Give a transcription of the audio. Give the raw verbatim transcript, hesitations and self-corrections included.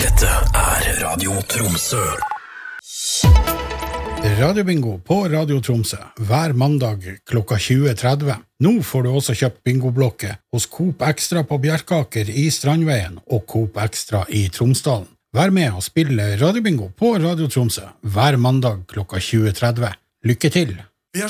Dette er Radio Tromsø. Radiobingo på Radio Tromsø hver mandag klokka tjue tretti. Nå får du også kjøpt bingoblokke hos Coop Extra på Bjerkaker i Strandveien og Coop Extra i Tromsdalen. Vær med og spille Radiobingo på Radio Tromsø hver mandag klokka tjue tretti. Lykke til!